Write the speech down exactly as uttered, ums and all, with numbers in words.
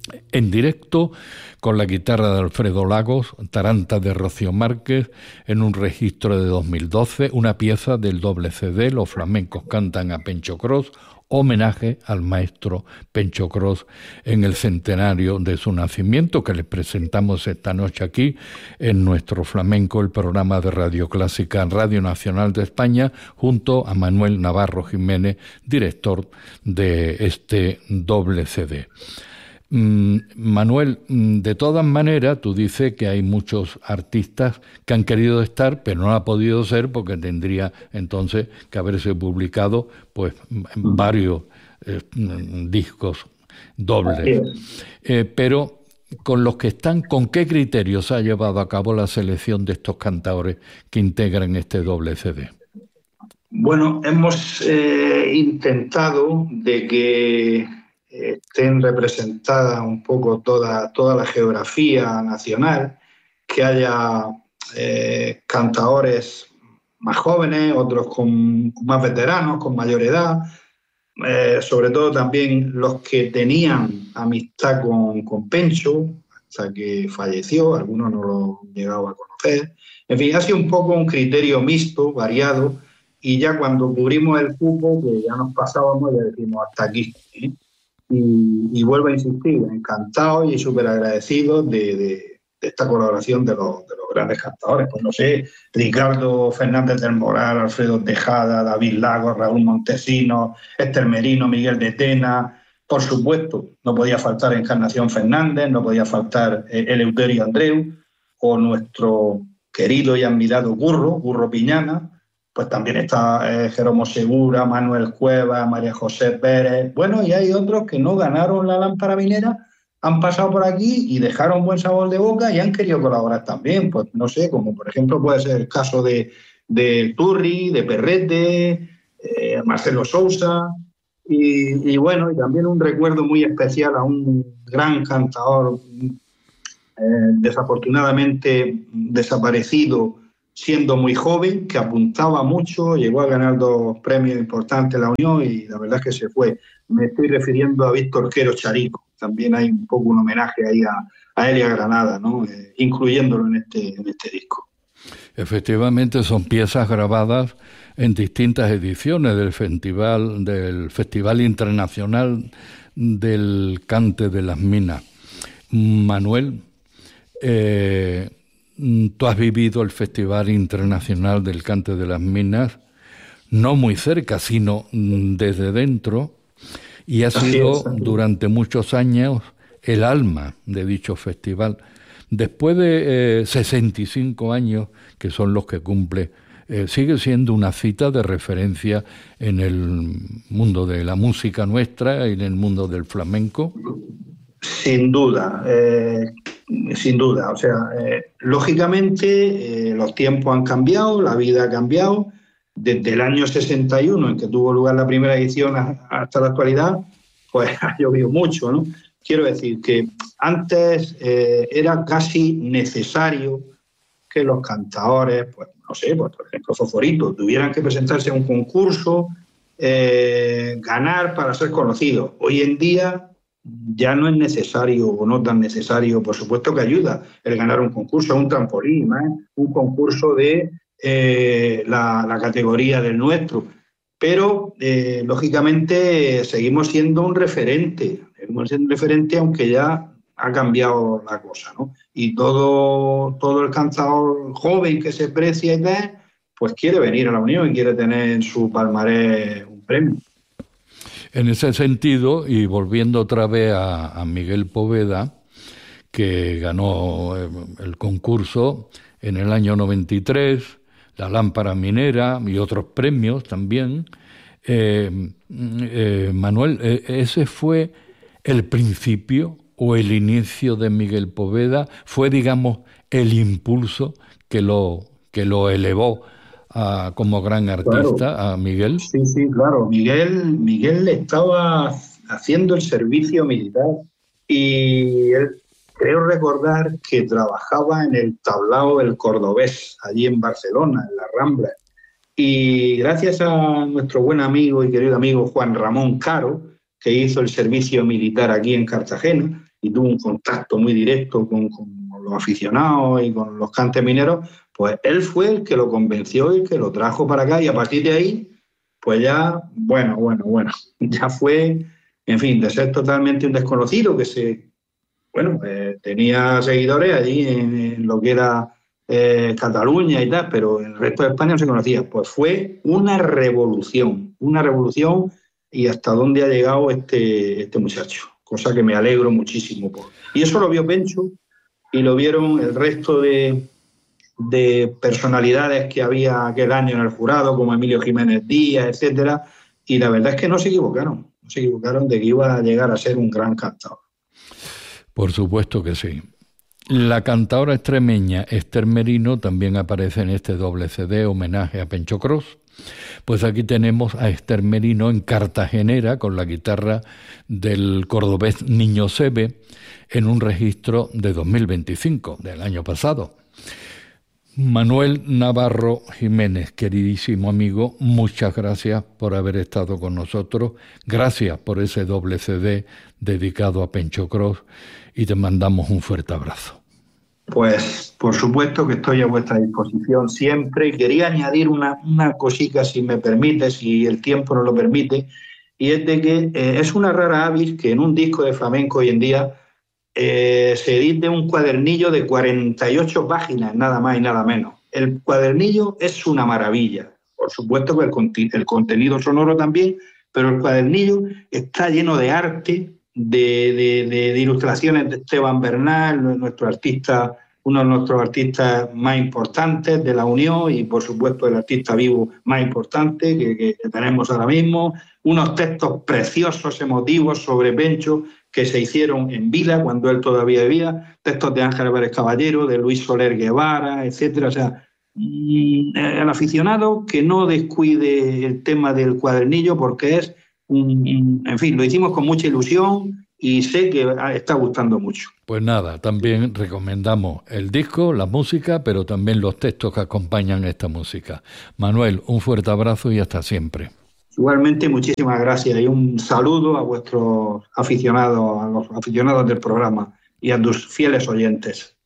en directo con la guitarra de Alfredo Lagos, Taranta de Rocío Márquez, en un registro de dos mil doce, una pieza del doble C D, Los flamencos cantan a Pencho Cross, homenaje al maestro Pencho Cross en el centenario de su nacimiento, que les presentamos esta noche aquí en Nuestro Flamenco, el programa de Radio Clásica en Radio Nacional de España, junto a Manuel Navarro Jiménez, director de este doble C D. Mm, Manuel, de todas maneras, tú dices que hay muchos artistas que han querido estar, pero no ha podido ser porque tendría entonces que haberse publicado pues varios eh, discos dobles. Eh, pero con los que están, ¿con qué criterios se ha llevado a cabo la selección de estos cantadores que integran este doble C D? Bueno, hemos eh, intentado de que estén representadas un poco toda, toda la geografía nacional, que haya eh, cantadores más jóvenes, otros con, con más veteranos, con mayor edad, eh, sobre todo también los que tenían amistad con, con Pencho, hasta que falleció, algunos no lo han llegado a conocer. En fin, ha sido un poco un criterio mixto, variado, y ya cuando cubrimos el cupo, que ya nos pasábamos, ya decimos hasta aquí, ¿eh? Y, y vuelvo a insistir, encantado y súper agradecido de, de, de esta colaboración de los, de los grandes cantadores. Pues no sé, Ricardo Fernández del Moral, Alfredo Tejada, David Lagos, Raúl Montesinos, Esther Merino, Miguel de Tena. Por supuesto, no podía faltar Encarnación Fernández, no podía faltar eh, Eleuterio Andreu, o nuestro querido y admirado Curro, Curro Piñana. Pues también está eh, Jeromo Segura, Manuel Cuevas, María José Pérez. Bueno, y hay otros que no ganaron la lámpara minera, han pasado por aquí y dejaron buen sabor de boca y han querido colaborar también. Pues no sé, como por ejemplo puede ser el caso de, de Turri, de Perrete, eh, Marcelo Sousa. Y, y bueno, y también un recuerdo muy especial a un gran cantador eh, desafortunadamente desaparecido, siendo muy joven, que apuntaba mucho, llegó a ganar dos premios importantes en la Unión y la verdad es que se fue. Me estoy refiriendo a Víctor Quero Charico. También hay un poco un homenaje ahí a, a Elia Granada, ¿no? Eh, incluyéndolo en este, en este disco. Efectivamente son piezas grabadas en distintas ediciones del Festival, del Festival Internacional del Cante de las Minas. Manuel, eh, tú has vivido el Festival Internacional del Cante de las Minas, no muy cerca, sino desde dentro, y has sido durante muchos años el alma de dicho festival. Después de eh, sesenta y cinco años, que son los que cumple, eh, sigue siendo una cita de referencia en el mundo de la música nuestra y en el mundo del flamenco. Sin duda, eh, sin duda. O sea, eh, lógicamente eh, los tiempos han cambiado, la vida ha cambiado. Desde el año sesenta y uno, en que tuvo lugar la primera edición, hasta la actualidad, pues ha llovido mucho, ¿no? Quiero decir que antes eh, era casi necesario que los cantadores, pues no sé, pues, por ejemplo, Foforito, tuvieran que presentarse a un concurso, eh, ganar para ser conocidos. Hoy en día ya no es necesario o no tan necesario, por supuesto que ayuda el ganar un concurso, un trampolín, ¿eh? Un concurso de eh, la, la categoría del nuestro. Pero, eh, lógicamente, seguimos siendo un referente, seguimos siendo un referente aunque ya ha cambiado la cosa, ¿no? Y todo, todo el cantador joven que se precia y ve, pues quiere venir a la Unión y quiere tener en su palmarés un premio. En ese sentido, y volviendo otra vez a, a Miguel Poveda, que ganó el concurso en el año noventa y tres, la lámpara minera y otros premios también, eh, eh, Manuel, eh, ¿ese fue el principio o el inicio de Miguel Poveda? ¿Fue, digamos, el impulso que lo, que lo elevó a, como gran artista, claro, a Miguel? Sí, sí, claro. Miguel, Miguel estaba haciendo el servicio militar y él, creo recordar que trabajaba en el tablao del Cordobés, allí en Barcelona, en la Rambla. Y gracias a nuestro buen amigo y querido amigo Juan Ramón Caro, que hizo el servicio militar aquí en Cartagena y tuvo un contacto muy directo con, con los aficionados y con los cantes mineros, pues él fue el que lo convenció y que lo trajo para acá, y a partir de ahí, pues ya, bueno, bueno, bueno, ya fue, en fin, de ser totalmente un desconocido que se, bueno, eh, tenía seguidores allí en, en lo que era eh, Cataluña y tal, pero en el resto de España no se conocía. Pues fue una revolución, una revolución, y hasta dónde ha llegado este, este muchacho, cosa que me alegro muchísimo por. Y eso lo vio Pencho y lo vieron el resto de, de personalidades que había aquel año en el jurado, como Emilio Jiménez Díaz, etcétera, y la verdad es que no se equivocaron, no se equivocaron de que iba a llegar a ser un gran cantador. Por supuesto que sí. La cantadora extremeña Esther Merino también aparece en este doble C D homenaje a Pencho Cross. Pues aquí tenemos a Esther Merino en cartagenera con la guitarra del cordobés Niño Sebe en un registro de dos mil veinticinco, del año pasado. Manuel Navarro Jiménez, queridísimo amigo, muchas gracias por haber estado con nosotros, gracias por ese doble C D dedicado a Pencho Cross, y te mandamos un fuerte abrazo. Pues por supuesto que estoy a vuestra disposición siempre. Quería añadir una, una cosita, si me permite, si el tiempo nos lo permite, y es de que eh, es una rara avis que en un disco de flamenco hoy en día eh, se edite un cuadernillo de cuarenta y ocho páginas, nada más y nada menos. El cuadernillo es una maravilla. Por supuesto que el, conti- el contenido sonoro también, pero el cuadernillo está lleno de arte, De, de, de, de ilustraciones de Esteban Bernal, nuestro artista, uno de nuestros artistas más importantes de la Unión, y por supuesto el artista vivo más importante que, que tenemos ahora mismo, unos textos preciosos, emotivos sobre Pencho que se hicieron en vida cuando él todavía vivía, textos de Ángel Pérez Caballero, de Luis Soler Guevara, etcétera. O sea, el aficionado que no descuide el tema del cuadernillo, porque es en fin, lo hicimos con mucha ilusión y sé que está gustando mucho. Pues nada, también recomendamos el disco, la música, pero también los textos que acompañan esta música. Manuel, un fuerte abrazo y hasta siempre. Igualmente, muchísimas gracias y un saludo a vuestros aficionados, a los aficionados del programa y a tus fieles oyentes.